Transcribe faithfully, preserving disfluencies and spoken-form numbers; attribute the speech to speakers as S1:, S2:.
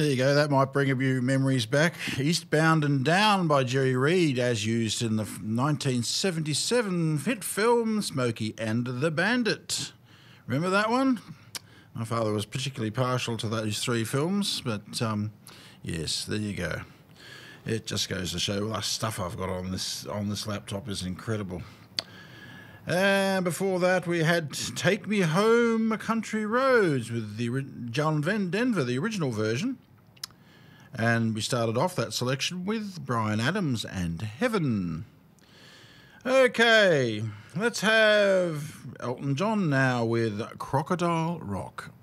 S1: There you go. That might bring a few memories back. Eastbound and Down by Jerry Reed, as used in the nineteen seventy-seven hit film Smokey and the Bandit. Remember that one? My father was particularly partial to those three films, but um, yes, there you go. It just goes to show the stuff I've got on this on this laptop is incredible. And before that, we had Take Me Home, Country Roads with the John Van Denver, the original version. And we started off that selection with Bryan Adams and Heaven. Okay, let's have Elton John now with Crocodile Rock.